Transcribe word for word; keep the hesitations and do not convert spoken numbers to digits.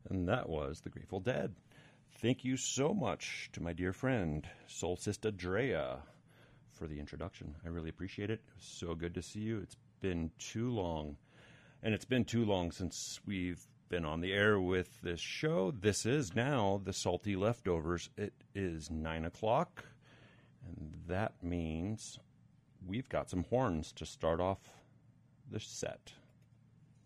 And that was the Grateful Dead. Thank you so much to my dear friend, Soul Sister Drea, for the introduction. I really appreciate it. It was so good to see you. It's been too long. And it's been too long since we've been on the air with this show. This is now the Salty Leftovers. It is nine o'clock, and that means we've got some horns to start off the set.